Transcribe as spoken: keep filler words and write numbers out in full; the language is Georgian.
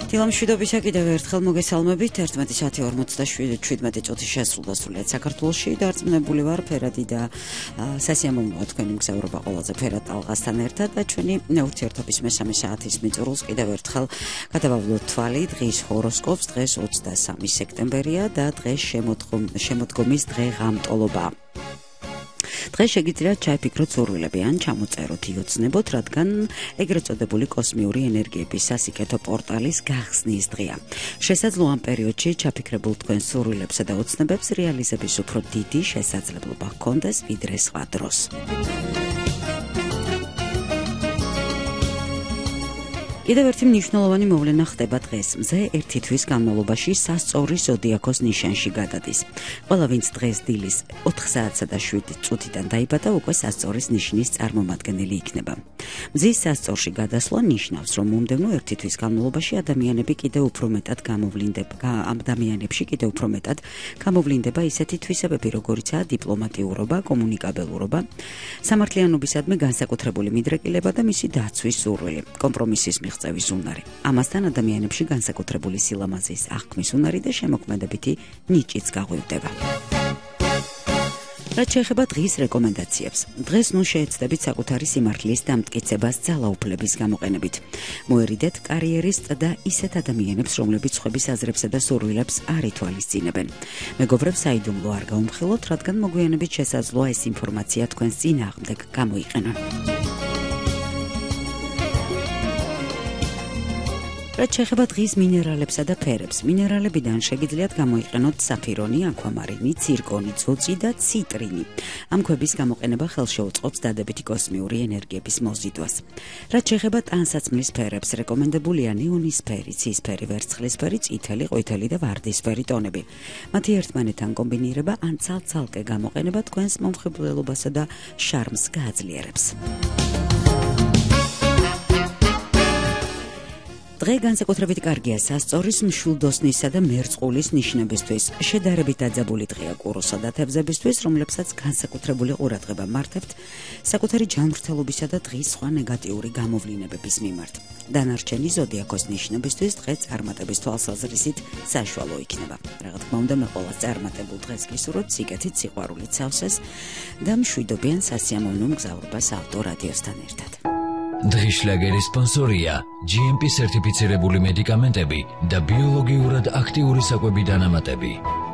დილამშვიდობისა კიდევ ერთხელ მოგესალმებით. ერთმეტი საათი ორმოცდაშვიდ წუთი შესრულდა სრულიად საქართველოში. დარწმუნებული ვარ, ფერადი და სასიამოვნოა თქვენი მგზავრობა ყველაზე ფერად ტალღასთან ერთად და ჩვენი ურთიერთობის მესამე საათის მიწურულს კიდევ ერთხელ გადავავლოთ თვალი დღის ჰოროსკოპს. დღეს ოცდასამი სექტემბერია და დღეს შემოდგომის დღე ღამტოლობაა. დღეს შეგიძლიათ ჩაიფიქროთ სურვილები ან ჩამოწეროთ იოცნებოთ, რადგან ეგრეთ წოდებული კოსმიური ენერგიების სასიკეთო პორტალის გახსნის დღეა. შესაძლოა ამ პერიოდში ჩაფიქრებულ თქვენ სურვილებსა და ოცნებებს რეალიზების უფრო დიდი შესაძლებლობა ჰქონდეს ვიდრე სხვა დროს. კიდევ ერთი მნიშვნელოვანი მოვლენა ხდება დღეს. მზე ერთი თვის განმავლობაში სასწორის ზოდიაქოს ნიშანში გადადის. ყველა ვინც დღეს დილის ოთხ საათსა და შვიდ წუთიდან დაიბადა, უკვე სასწორის ნიშნის წარმომადგენელი იქნება. მზის სასწორში გადასვლა ნიშნავს, რომ მომდევნო ერთი თვის განმავლობაში ადამიანები კიდევ უფრო მეტად გამოვლინდება, ადამიანებში კიდევ უფრო მეტად გამოვლინდება ისეთი თვისებები, როგორიცაა დიპლომატიურობა, კომუნიკაბელურობა, სამართლიანობისადმი განსაკუთრებული მიდრეკილება და მისი დაცვის სურვილი, კომპრომისის მიღწევის უნარი. ამასთან ადამიანებში განსაკუთრებული სილამაზის აღქმის უნარი და შემოქმედებითი ნიჭიც გაღვივდება. რაც შეეხება დღის რეკომენდაციებს. დღეს ნუ შეეცდებით საკუთარი სიმართლის დამტკიცებას ძალაუფლების გამოყენებით. მოერიდეთ კარიერისტ და ისეთ ადამიანებს, რომლებიც სხვების აზრებსა და სურვილებს არ ითვალისწინებენ. მეგობრებს საიდუმლო არ გაუმხილოთ, რადგან მოგვიანებით შესაძლოა ეს ინფორმაცია თქვენს წინააღმდეგ გამოიყენონ. რაც შეეხება დღის მინერალებსა და ფერებს. მინერალებიდან შეგიძლიათ გამოიყენოთ საფირონი, აკვამარინი, ცირკონი, წუწი და ციტრინი. ამ ქვების გამოყენება ხელშეუწყობს დადებითი კოსმიური ენერგიების მოზიდვას. რაც შეეხება ტანსაცმლის ფერებს, რეკომენდებულია ნეონისფერი, ცისფერი, ვერცხლისფერი, წითელი, ყვითელი და ვარდისფერი ტონები. მათი ერთმანეთთან კომბინირება ან ცალ-ცალკე გამოყენება თქვენს მომხიბვლელობასა და შარმს გააძლიერებს. დღე განსაკუთრებით კარგია სასწორის, მშვილდოსნისა და მერწყულის ნიშნებისთვის. შედარებით დაძაბული დღეა კუროსა და თევზებისთვის, რომლებსაც განსაკუთრებული ყურადღება მართებთ საკუთარი ჯანმრთელობისა და დღის სხვა ნეგატიური გამოვლინებების მიმართ. დანარჩენი ზოდიაქოს ნიშნებისთვის დღე წარმატების თვალსაზრისით საშუალო იქნება. რა თქმა უნდა, მე ყოველს წარმატებულ დღეს გისურვებთ სიკეთით, სიყვარულით სავსეს და მშვიდობიან სასიამოვნო მგზავრობას ავტორადიოსთან ერთად. დღის შლაგერის სპონსორია ჯი ემ პი სერტიფიცირებული მედიკამენტები და ბიოლოგიურად აქტიური საკვები დანამატები.